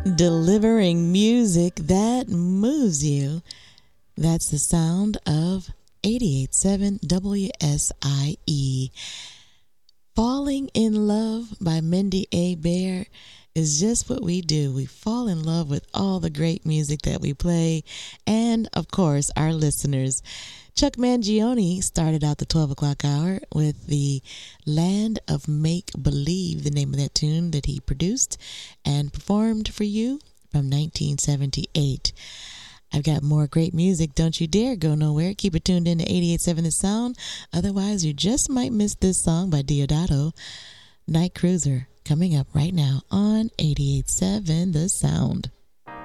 Delivering music that moves you. That's the sound of 88.7 WSIE. Falling in Love by Mindy A. Bear is just what we do. We fall in love with all the great music that we play and, of course, our listeners. Chuck Mangione started out the 12 o'clock hour with the Land of Make Believe, the name of that tune that he produced and performed for you from 1978. I've got more great music. Don't you dare go nowhere. Keep it tuned in to 88.7 The Sound. Otherwise, you just might miss this song by Deodato, Night Cruiser, coming up right now on 88.7 The Sound.